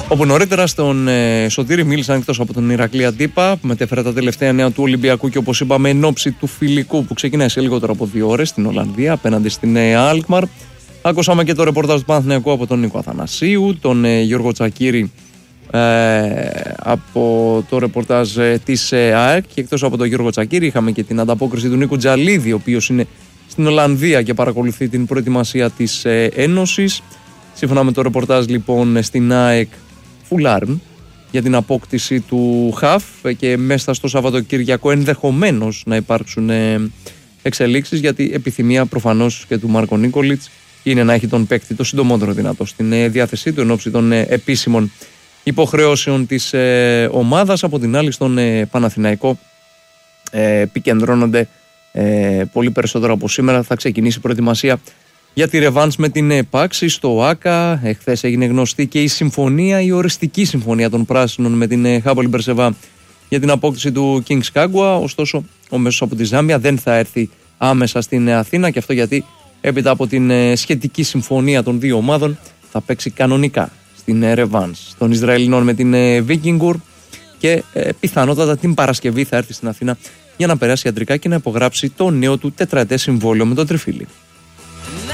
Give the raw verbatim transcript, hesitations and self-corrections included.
Όπου νωρίτερα στον ε, Σωτήρη μίλησαν εκτός από τον Ηρακλή Αντίπα, που μετέφερε τα τελευταία νέα του Ολυμπιακού και όπως είπαμε εν ώψη του φιλικού που ξεκινάει σε λιγότερο από δύο ώρες στην Ολλανδία απέναντι στην ε, Αλκμαρ. Ακούσαμε και το ρεπορτάζ του Παναθηναϊκού από τον Νίκο Αθανασίου, τον ε, Γιώργο Τσακίρη ε, από το ρεπορτάζ ε, της ε, ΑΕΚ, και εκτός από τον Γιώργο Τσακίρη είχαμε και την ανταπόκριση του Νίκου Τζαλίδη, ο οποίος είναι στην Ολλανδία και παρακολουθεί την προετοιμασία της ε, Ένωσης. Σύμφωνα με το ρεπορτάζ λοιπόν στην ΑΕΚ, φουλάρουν για την απόκτηση του ΧΑΦ και μέσα στο Σαββατοκυριακό ενδεχομένως να υπάρξουν ε, εξελίξεις, γιατί επιθυμία προφανώς και του Μάρκο Νίκολιτς είναι να έχει τον παίκτη το συντομότερο δυνατό στην ε, διάθεσή του εν ώψη των ε, επίσημων υποχρεώσεων της ε, ομάδας. Από την άλλη στον ε, Παναθηναϊκό ε, επικεντρώνονται ε, πολύ περισσότερο από σήμερα. Θα ξεκινήσει η προετοιμασία για τη ρεβάνς με την Πάξη στο ΆΚΑ. Εχθές έγινε γνωστή και η συμφωνία, η οριστική συμφωνία των πράσινων με την Χάπολη Μπερσεβά για την απόκτηση του Kings Κάγκουα. Ωστόσο, ο μέσος από τη Ζάμπια δεν θα έρθει άμεσα στην Αθήνα, και αυτό γιατί έπειτα από την σχετική συμφωνία των δύο ομάδων θα παίξει κανονικά στην ρεβάνς των Ισραηλινών με την Βίκινγκουρ και ε, πιθανότατα την Παρασκευή θα έρθει στην Αθήνα για να περάσει ιατρικά και να υπογράψει το νέο του τετραετές συμβόλαιο με τον Τριφύλι.